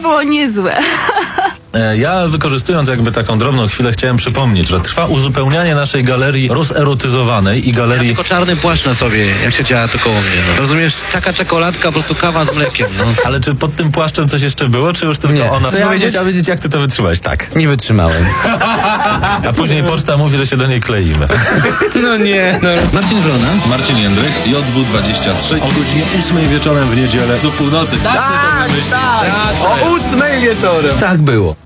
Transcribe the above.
było niezłe. Ja, wykorzystując jakby taką drobną chwilę, chciałem przypomnieć, że trwa uzupełnianie naszej galerii rozerotyzowanej i galerii... Ja tylko czarny płaszcz na sobie, jak siedziała to koło mnie. No. Rozumiesz, taka czekoladka, po prostu kawa z mlekiem, no. Ale czy pod tym płaszczem coś jeszcze było, czy już tylko Nie. ona? Ja Chciałem wiedzieć, jak ty to wytrzymałeś, tak. Nie wytrzymałem. A później poczta mówi, że się do niej kleimy. No nie, no. Marcin Wrona. Marcin Jędryk, JW23 o godzinie 8 wieczorem w niedzielę do północy. Tak, o 8 wieczorem. Tak było.